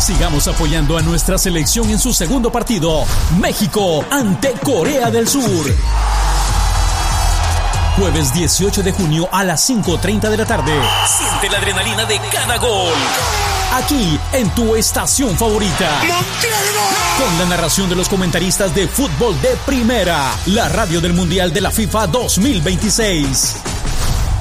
Sigamos apoyando a nuestra selección en su segundo partido, México ante Corea del Sur. Jueves 18 de junio a las 5:30 de la tarde. Siente la adrenalina de cada gol. Aquí, en tu estación favorita. Con la narración de los comentaristas de fútbol de primera. La radio del Mundial de la FIFA 2026.